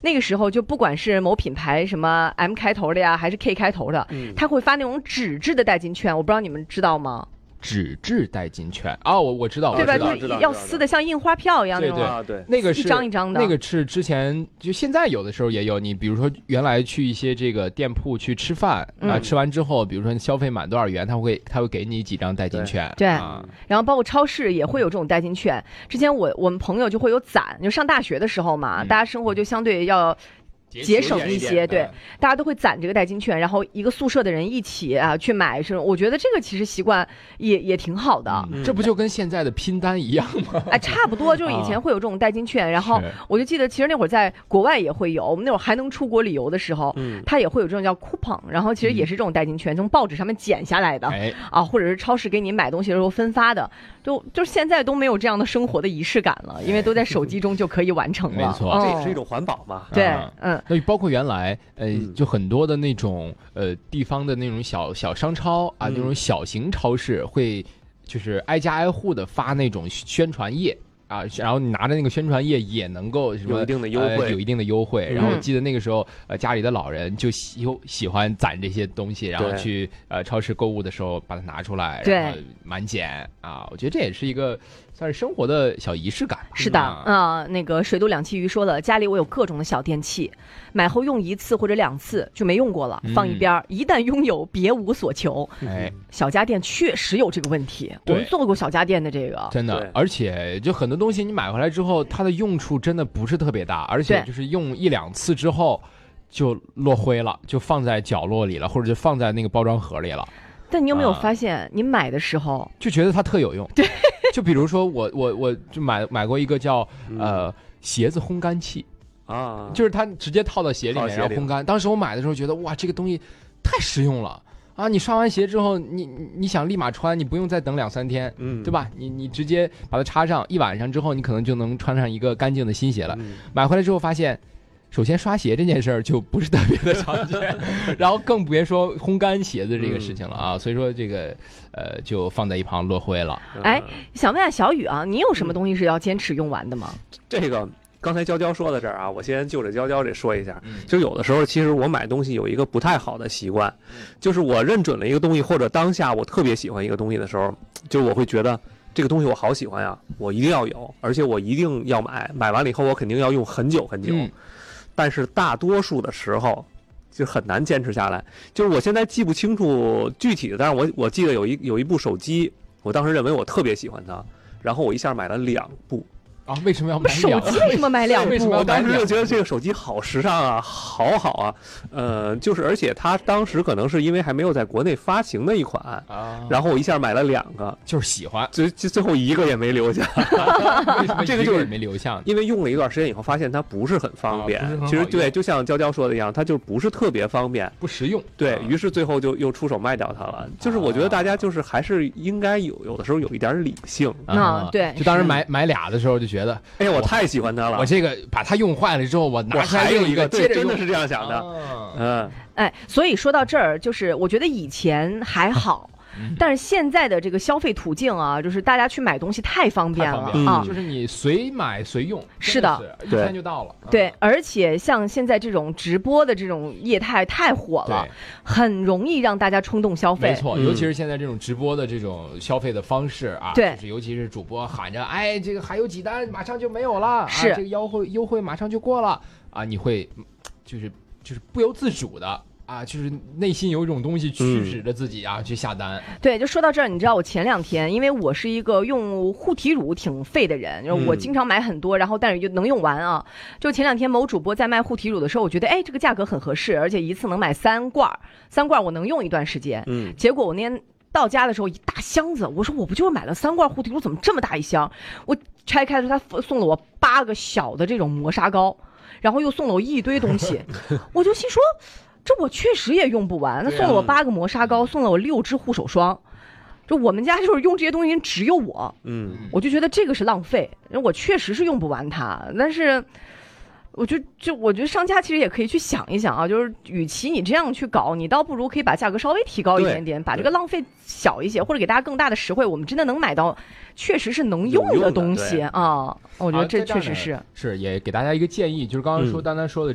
那个时候就不管是某品牌什么 M 开头的呀，还是 K 开头的，他会发那种纸质的代金券，我不知道你们知道吗？ 纸质代金券啊，我知道， 对吧？ 就是要撕的像印花票一样那种， 对，那个是一张一张的。 那个是之前就现在有的时候也有，你比如说原来去一些这个店铺去吃饭啊，吃完之后，比如说你消费满多少元，他会给你几张代金券。 对，然后包括超市也会有这种代金券。之前我们朋友就会有攒，就上大学的时候嘛，大家生活就相对要节省一些，对，大家都会攒这个代金券，然后一个宿舍的人一起啊去买，是我觉得这个其实习惯也挺好的。 这不就跟现在的拼单一样吗？ 哎，差不多，就是以前会有这种代金券，然后我就记得其实那会儿在国外也会有，我们那会儿还能出国旅游的时候，它也会有这种叫 coupon， 然后其实也是这种代金券，从报纸上面剪下来的，啊，或者是超市给你买东西的时候分发的，就是现在都没有这样的生活的仪式感了，因为都在手机中就可以完成了。 没错， 这也是一种环保嘛。 对， 那包括原来就很多的那种地方的那种小商超啊，那种小型超市会就是挨家挨户的发那种宣传页啊，然后你拿着那个宣传页也能够什么有一定的优惠， 然后记得那个时候家里的老人就喜欢攒这些东西，然后去超市购物的时候把它拿出来，然后满减啊，我觉得这也是一个算是生活的小仪式感吧。 是的，那个水度两栖鱼说了，家里我有各种的小电器，买后用一次或者2次就没用过了，放一边，一旦拥有别无所求。小家电确实有这个问题，我们做过小家电的这个， 真的，而且就很多东西你买回来之后，它的用处真的不是特别大，而且就是用1-2次之后就落灰了，就放在角落里了，或者就放在那个包装盒里了。 但你有没有发现，你买的时候就觉得它特有用？对，就比如说我就买过一个叫鞋子烘干器啊，就是它直接套到鞋里面然后烘干。当时我买的时候觉得哇，这个东西太实用了啊！你刷完鞋之后，你想立马穿，你不用再等2-3天，对吧？你直接把它插上，1晚上之后，你可能就能穿上一个干净的新鞋了。买回来之后发现，首先刷鞋这件事儿就不是特别的常见，然后更别说烘干鞋子这个事情了啊。所以说这个就放在一旁落灰了。 哎，想问下小雨啊，你有什么东西是要坚持用完的吗？ 这个刚才娇娇说到这儿啊，我先就着娇娇这说一下，就有的时候其实我买东西有一个不太好的习惯，就是我认准了一个东西，或者当下我特别喜欢一个东西的时候，就我会觉得这个东西我好喜欢呀，我一定要有，而且我一定要买，买完了以后我肯定要用很久很久。但是大多数的时候就很难坚持下来。就是我现在记不清楚具体的，但是我记得有一部手机，我当时认为我特别喜欢它，然后我一下买了2部。 啊，为什么要买手机？为什么买2部？ 为什么我当时就觉得这个手机好时尚啊，好好啊，就是而且它当时可能是因为还没有在国内发行的一款啊，然后我一下买了2个， 就是喜欢， 最后一个也没留下。 为什么这个就是没留下？ 因为用了一段时间以后，发现它不是很方便。其实对，就像娇娇说的一样，它就不是特别方便， 不实用。 对于是最后就又出手卖掉它了。就是我觉得大家就是还是应该有的时候有一点理性啊。对， 就当时买俩的时候就觉得， 哎呀，我太喜欢它了。 我这个把它用坏了之后，我拿出来另一个， 对，真的是这样想的。 哎，所以说到这儿，就是我觉得以前还好。但是现在的这个消费途径啊，就是大家去买东西太方便了啊， 就是你随买随用， 是的， 一天就到了。 对，而且像现在这种直播的这种业态太火了，很容易让大家冲动消费。 没错，尤其是现在这种直播的这种消费的方式啊， 对， 就是尤其是主播喊着，哎，这个还有几单，马上就没有了， 是这个优惠马上就过了啊，你会就是不由自主的。啊，就是内心有一种东西驱使着自己啊，去下单。 对，就说到这儿，你知道我前2天，因为我是一个用护体乳挺废的人，就是我经常买很多，然后但是就能用完啊。就前2天某主播在卖护体乳的时候，我觉得哎，这个价格很合适，而且一次能买3罐我能用一段时间。结果我那天到家的时候，一大箱子，我说我不就是买了3罐护体乳，怎么这么大一箱？我拆开的时候，他送了我8个小的这种磨砂膏，然后又送了我一堆东西，我就心说。这我确实也用不完，他送了我8个磨砂膏，送了我6支护手霜，就我们家就是用这些东西只有我，我就觉得这个是浪费，我确实是用不完它，但是我觉得商家其实也可以去想一想啊，就是与其你这样去搞，你倒不如可以把价格稍微提高一点点，把这个浪费小一些，或者给大家更大的实惠，我们真的能买到确实是能用的东西啊，我觉得这确实是也给大家一个建议，就是刚刚说丹丹说的